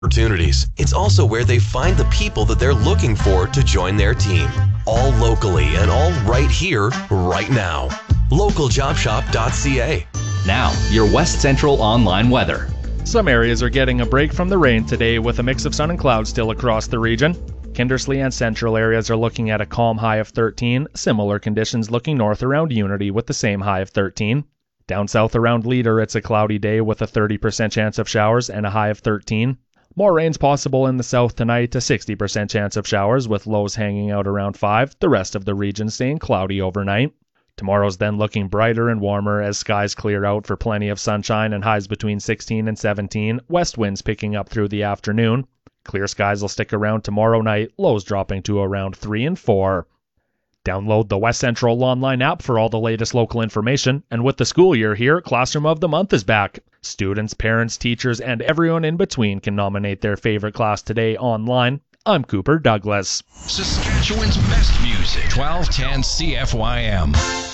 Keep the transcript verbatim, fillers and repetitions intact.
opportunities. It's also where they find the people that they're looking for to join their team. All locally and all right here, right now. local job shop dot c a. Now, your West Central online weather. Some areas are getting a break from the rain today with a mix of sun and clouds still across the region. Kindersley and central areas are looking at a calm high of thirteen. Similar conditions looking north around Unity with the same high of thirteen. Down south around Leader, it's a cloudy day with a thirty percent chance of showers and a high of thirteen. More rain's possible in the south tonight, a sixty percent chance of showers with lows hanging out around five. The rest of the region staying cloudy overnight. Tomorrow's then looking brighter and warmer as skies clear out for plenty of sunshine and highs between sixteen and seventeen. West winds picking up through the afternoon. Clear skies will stick around tomorrow night, lows dropping to around three and four. Download the West Central online app for all the latest local information. And with the school year here, Classroom of the Month is back. Students, parents, teachers, and everyone in between can nominate their favorite class today online. I'm Cooper Douglas. Saskatchewan's best music, twelve ten C F Y M.